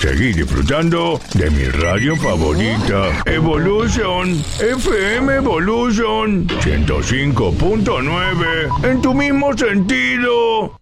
Seguí disfrutando de mi radio favorita, Evolution, FM Evolution 105.9, en tu mismo sentido.